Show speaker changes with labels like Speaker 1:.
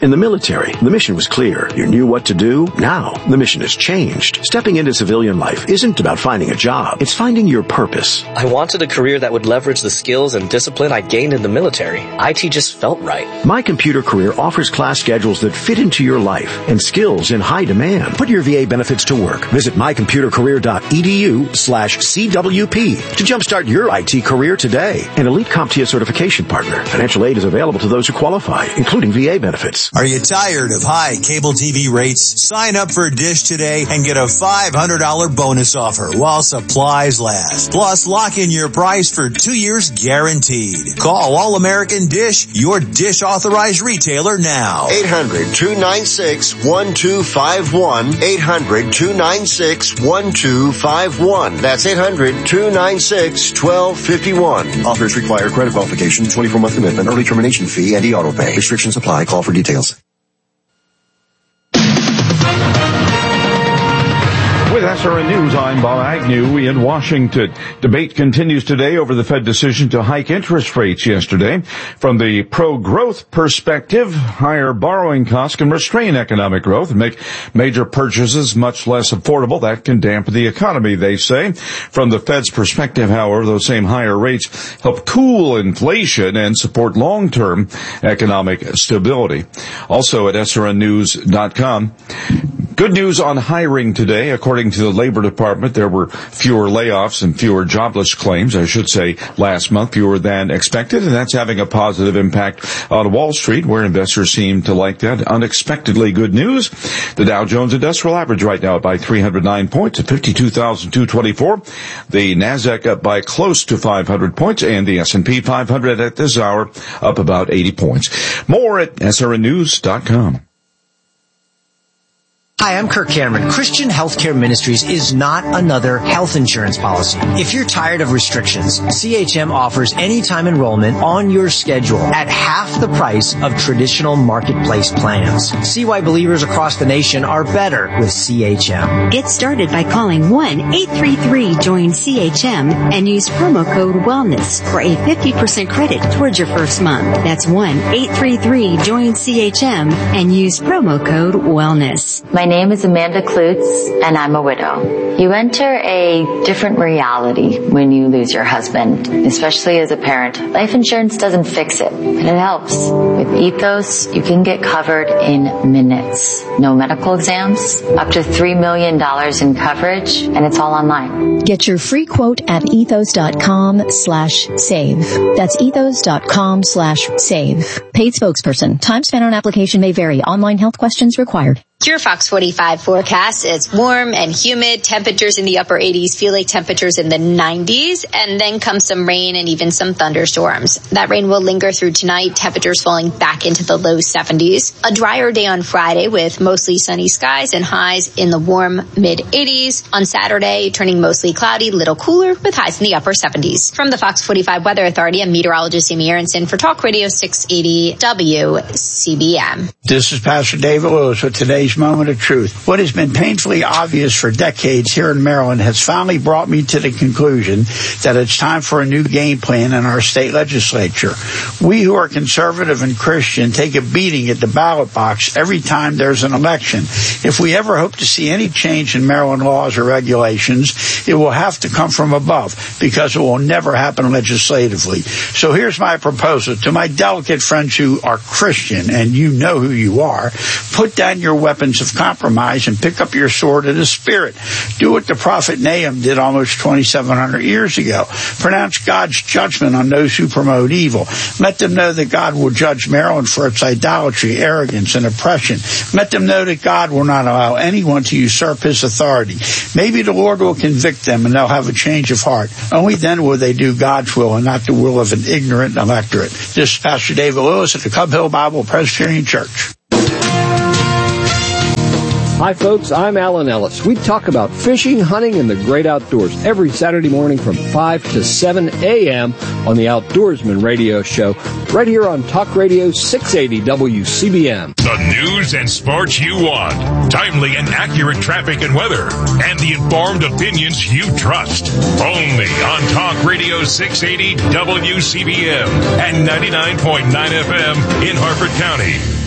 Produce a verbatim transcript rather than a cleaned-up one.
Speaker 1: In the military, the mission was clear. You knew what to do. Now, the mission has changed. Stepping into civilian life isn't about finding a job. It's finding your purpose.
Speaker 2: I wanted a career that would leverage the skills and discipline I gained in the military. I T just felt right.
Speaker 1: My Computer Career offers class schedules that fit into your life and skills in high demand. Put your V A benefits to work. Visit mycomputercareer.edu slash CWP to jumpstart your I T career today. An Elite CompTIA certification partner. Financial aid is available to those who qualify, including V A benefits.
Speaker 3: Are you tired of high cable T V rates? Sign up for Dish today and get a five hundred dollars bonus offer while supplies last. Plus, lock in your price for two years guaranteed. Call All American Dish, your Dish authorized retailer now.
Speaker 4: eight hundred, two nine six, one two five one. eight hundred, two nine six, one two five one. That's eight hundred, two nine six, one two five one.
Speaker 5: Offers require credit qualification, twenty-four month commitment, early termination fee, and e-auto pay. Restrictions apply. Call for details.
Speaker 6: With S R N News, I'm Bob Agnew in Washington. Debate continues today over the Fed decision to hike interest rates yesterday. From the pro-growth perspective, higher borrowing costs can restrain economic growth and make major purchases much less affordable. That can dampen the economy, they say. From the Fed's perspective, however, those same higher rates help cool inflation and support long-term economic stability. Also at S R N news dot com. Good news on hiring today. According to the Labor Department, there were fewer layoffs and fewer jobless claims, I should say, last month, fewer than expected, and that's having a positive impact on Wall Street, where investors seem to like that. Unexpectedly good news. The Dow Jones Industrial Average right now up by three hundred nine points at fifty-two thousand two hundred twenty-four. The Nasdaq up by close to five hundred points, and the S and P five hundred at this hour up about eighty points. More at S R N news dot com.
Speaker 7: Hi, I'm Kirk Cameron. Christian Healthcare Ministries is not another health insurance policy. If you're tired of restrictions, C H M offers anytime enrollment on your schedule at half the price of traditional marketplace plans. See why believers across the nation are better with C H M.
Speaker 8: Get started by calling one eight three three join C H M and use promo code WELLNESS for a fifty percent credit towards your first month. That's one eight three three join C H M and use promo code WELLNESS.
Speaker 9: My name is Amanda Klutz, and I'm a widow. You enter a different reality when you lose your husband, especially as a parent. Life insurance doesn't fix it, but it helps. With Ethos, you can get covered in minutes. No medical exams, up to three million dollars in coverage, and it's all online.
Speaker 10: Get your free quote at ethos.com slash save. That's ethos.com slash save. Paid spokesperson. Time spent on application may vary. Online health questions required.
Speaker 11: Your Fox forty-five forecast. It's warm and humid, temperatures in the upper eighties, feel like temperatures in the nineties, and then comes some rain and even some thunderstorms. That rain will linger through tonight, temperatures falling back into the low seventies. A drier day on Friday with mostly sunny skies and highs in the warm mid-eighties. On Saturday, turning mostly cloudy, little cooler with highs in the upper seventies. From the Fox forty-five Weather Authority, I'm meteorologist Amy Aronson for Talk Radio six eighty W C B M.
Speaker 12: This is Pastor David Lewis with today's Moment of Truth. What has been painfully obvious for decades here in Maryland has finally brought me to the conclusion that it's time for a new game plan in our state legislature. We who are conservative and Christian take a beating at the ballot box every time there's an election. If we ever hope to see any change in Maryland laws or regulations, it will have to come from above because it will never happen legislatively. So here's my proposal to my delicate friends who are Christian, and you know who you are. Put down your weapons of compromise and pick up your sword of the Spirit. Do what the prophet Nahum did almost twenty-seven hundred years ago. Pronounce God's judgment on those who promote evil. Let them know that God will judge Maryland for its idolatry, arrogance, and oppression. Let them know that God will not allow anyone to usurp his authority. Maybe the Lord will convict them and they'll have a change of heart. Only then will they do God's will and not the will of an ignorant electorate. This is Pastor David Lewis at the Cub Hill Bible Presbyterian Church.
Speaker 13: Hi folks, I'm Alan Ellis. We talk about fishing, hunting, and the great outdoors every Saturday morning from five to seven a.m. on the Outdoorsman Radio Show, right here on Talk Radio six eighty W C B M.
Speaker 14: The news and sports you want, timely and accurate traffic and weather, and the informed opinions you trust. Only on Talk Radio six eighty W C B M and ninety-nine point nine F M in Harford County.